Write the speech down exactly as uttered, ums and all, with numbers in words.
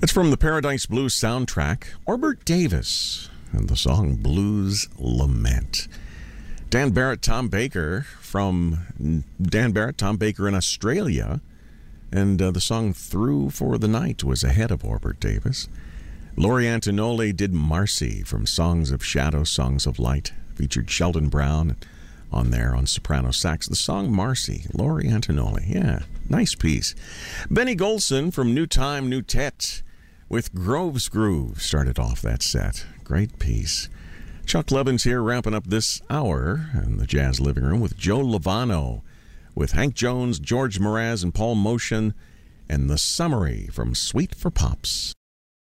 It's from the Paradise Blues soundtrack, Orbert Davis, and the song Blues Lament. Dan Barrett, Tom Baker from Dan Barrett, Tom Baker in Australia, and uh, the song Through for the Night was ahead of Orbert Davis. Laurie Antonelli did Marcy from Songs of Shadow, Songs of Light, featured Sheldon Brown on there on soprano sax. The song Marcy, Laurie Antonelli, yeah, nice piece. Benny Golson from New Time, New Tet with Grove's Groove started off that set. Great piece. Chuck Levins here, wrapping up this hour in the Jazz Living Room with Joe Lovano, with Hank Jones, George Mraz, and Paul Motion, and the summary from Suite for Pops.